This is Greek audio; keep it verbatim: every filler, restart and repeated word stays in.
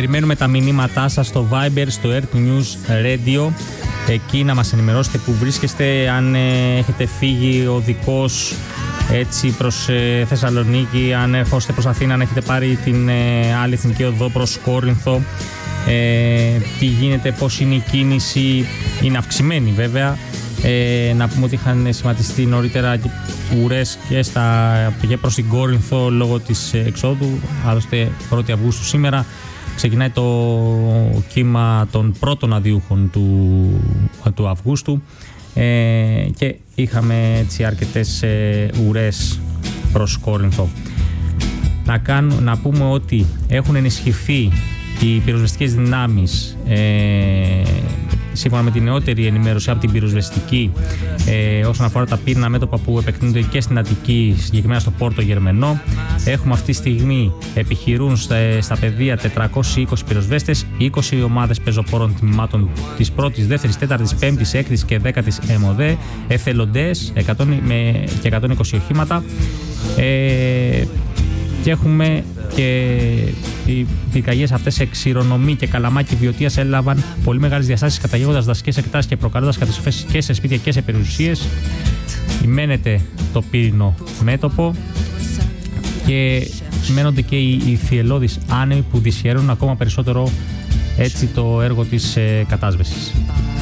Περιμένουμε τα μηνύματά σας στο Viber, στο Earth News Radio. Εκεί να μας ενημερώσετε που βρίσκεστε, αν ε, έχετε φύγει οδικός έτσι προς ε, Θεσσαλονίκη, αν ερχόστε προς Αθήνα, αν έχετε πάρει την ε, άλλη εθνική οδό προς Κόρινθο, ε, τι γίνεται, πώς είναι η κίνηση, είναι αυξημένη βέβαια. Ε, να πούμε ότι είχαν σχηματιστεί νωρίτερα ουρές και, στα, και προς την Κόρινθο λόγω της εξόδου, άλλωστε πρώτη Αυγούστου σήμερα. Ξεκινάει το κύμα των πρώτων αδειούχων του, του Αυγούστου ε, και είχαμε έτσι αρκετές ε, ουρές προς Κόρινθο. Να, κάνουμε, να πούμε ότι έχουν ενισχυθεί οι πυροσβεστικές δυνάμεις ε, σύμφωνα με την νεότερη ενημέρωση από την πυροσβεστική ε, όσον αφορά τα πύρνα μέτωπα που επεκτείνονται και στην Αττική, συγκεκριμένα στο Πόρτο Γερμενό. Έχουμε αυτή τη στιγμή, επιχειρούν στα, στα πεδία τετρακόσιοι είκοσι πυροσβέστες, είκοσι ομάδες πεζοπόρων τμήματων της πρώτης, δεύτερης, τέταρτης, πέμπτης, έκτης και δέκατης ΕΜΟΔΕ, εθελοντές εκατό με, και εκατόν είκοσι οχήματα. Ε, και έχουμε και οι πυρκαγιές αυτές σε Ξηρονομí και Καλαμάκι Βιωτίας έλαβαν πολύ μεγάλες διαστάσεις, καταγέγοντας δασικές εκτάσεις και προκαλώντας καταστροφές και σε σπίτια και σε περιουσίες. Ημένεται το πύρινο μέτωπο και μένονται και οι, οι θυελλώδεις άνεμοι που δυσχεραίνουν ακόμα περισσότερο έτσι το έργο της ε, κατάσβεσης.